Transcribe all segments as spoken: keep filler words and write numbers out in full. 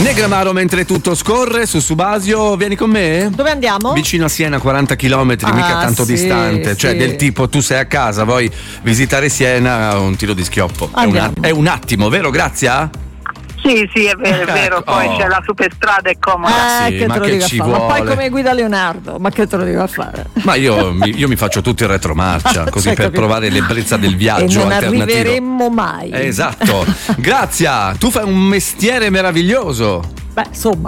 Negramaro mentre tutto scorre su Subasio, vieni con me? Dove andiamo? Vicino a Siena, quaranta chilometri, ah, mica tanto sì, distante, cioè sì. del tipo tu sei a casa, vuoi visitare Siena, un tiro di schioppo. È un, è un attimo, vero Grazia? Sì, sì, è vero, è vero. Poi oh. c'è la superstrada, è comoda. Eh, sì, che ma te lo che dico ci a fare? vuole? Ma poi come guida Leonardo, ma che te lo dico a fare? Ma io, mi, io mi faccio tutto in retromarcia, così Cioè, per capito? provare l'ebbrezza del viaggio e non alternativo. arriveremmo mai. Esatto. Grazia, tu fai un mestiere meraviglioso. Beh, insomma.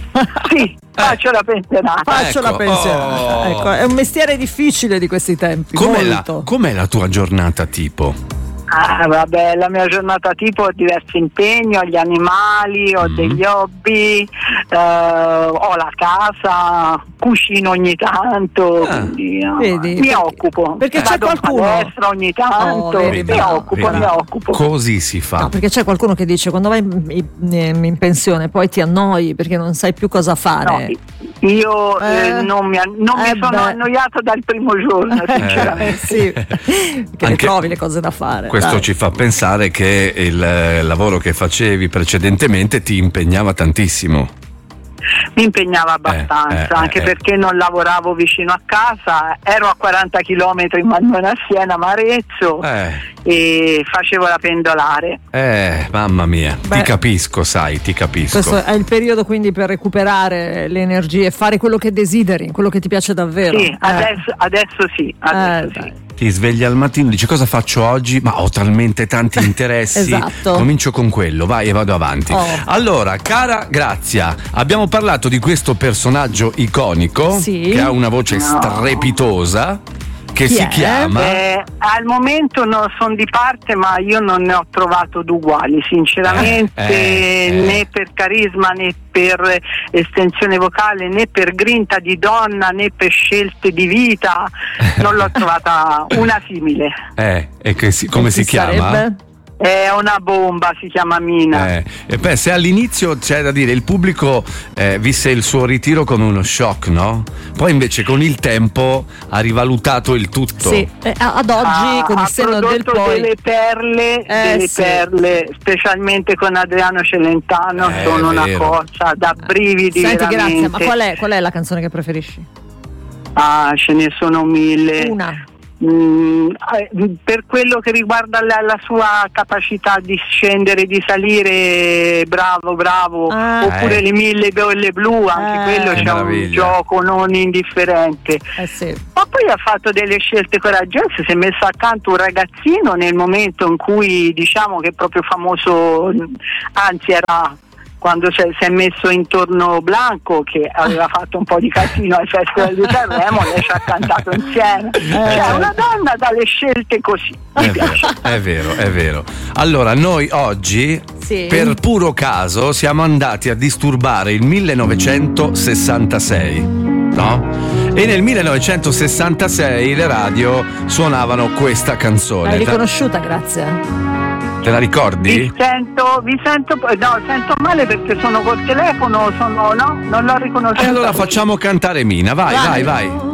Sì, faccio la pensionata. Faccio Ecco, la pensionata. oh. Ecco, è un mestiere difficile di questi tempi. Com'è la, molto. com'è la tua giornata tipo? Ah, vabbè, la mia giornata tipo ho diversi impegni, ho gli animali, ho Mm. degli hobby, eh, ho la casa, cucino ogni tanto, Ah, quindi, no, vedi? mi Perché- occupo. perché c'è Vado in qualcuno- palestra ogni tanto, Oh, vedi, mi bravo, occupo, vedi. mi occupo. Così si fa. No, perché c'è qualcuno che dice quando vai in, in- in pensione poi ti annoi perché non sai più cosa No, fare. io eh, Eh, non mi, non eh mi sono beh. annoiato dal primo giorno, sinceramente. sì, che le Anche trovi le cose da fare. Questo dai. ci fa pensare che il eh, lavoro che facevi precedentemente ti impegnava tantissimo. Mi impegnava abbastanza, Eh, eh, anche eh. perché non lavoravo vicino a casa, ero a quaranta chilometri ma non a Siena, ma a Arezzo, Eh, e facevo la pendolare. eh, mamma mia, Beh, ti capisco, sai, ti capisco. Questo è il periodo quindi per recuperare le energie, fare quello che desideri, quello che ti piace davvero. Sì, Eh. adesso, adesso sì, adesso Eh, sì. dai. Ti svegli al mattino, dici cosa faccio oggi? Ma ho talmente tanti interessi. Esatto. Comincio con quello, vai e vado avanti. Oh. Allora, cara Grazia, abbiamo parlato di questo personaggio iconico Sì. che ha una voce No. strepitosa, che Chi si è? chiama. Eh, al momento non sono di parte, ma io non ne ho trovato d'uguali, sinceramente, Eh, eh, eh. né per carisma né per estensione vocale né per grinta di donna né per scelte di vita, non l'ho trovata una simile. Eh, e che si- come E si chi chiama? sarebbe? È una bomba, si chiama Mina. Eh, e beh, se all'inizio c'è da dire il pubblico eh, visse il suo ritiro come uno shock, no? Poi invece con il tempo ha rivalutato il tutto. Sì, eh, ad oggi Ha- con il ha senno del prodotto poi delle perle, Eh, delle sì. perle, specialmente con Adriano Celentano, Eh, sono una vero. cosa da brividi. Senti, veramente. grazie, ma qual è, qual è la canzone che preferisci? Ah, ce ne sono mille. Una. Mm, eh, per quello che riguarda la, la sua capacità di scendere, di salire, bravo, bravo, Ah. oppure Eh. le mille bolle blu, anche Eh. quello Che c'è un meraviglia. gioco non indifferente. Eh sì. Ma poi ha fatto delle scelte coraggiose, si è messo accanto un ragazzino nel momento in cui, diciamo, che è proprio famoso, anzi era quando si è, si è messo intorno Blanco, che aveva fatto un po' di casino al Festival di Sanremo, lei ci ha cantato insieme. Cioè una donna dalle scelte così. È Mi vero, piace. è vero, è vero. Allora, noi oggi, Sì. per puro caso, siamo andati a disturbare il millenovecentosessantasei, no? E nel millenovecentosessantasei le radio suonavano questa canzone. L'hai Te- riconosciuta, grazie. Te la ricordi? Vi sento, vi sento, no, sento male perché sono col telefono, sono, no, non l'ho riconosciuta. E allora facciamo cantare Mina, vai, vai, vai.